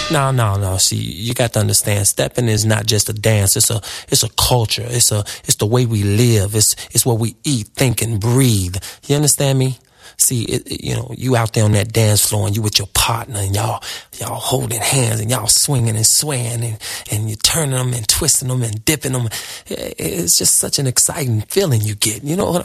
No. See, you got to understand, stepping is not just a dance. It's a culture. It's the way we live. It's what we eat, think, and breathe. You understand me? See, you out there on that dance floor and you with your partner and y'all holding hands and y'all swinging and swaying and you turning them and twisting them and dipping them. It's just such an exciting feeling you get. You know what